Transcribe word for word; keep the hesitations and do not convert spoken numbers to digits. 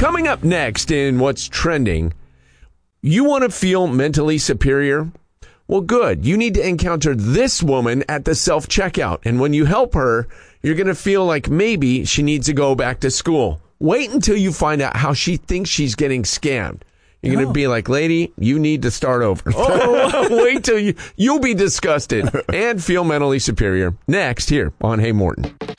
coming up next in What's Trending, you want to feel mentally superior? Well, good. You need to encounter this woman at the self-checkout. And when you help her, you're going to feel like maybe she needs to go back to school. Wait until you find out how she thinks she's getting scammed. You're going to be like, lady, you need to start over. Oh, wait till you, you'll be disgusted and feel mentally superior. Next here on Hey Morton.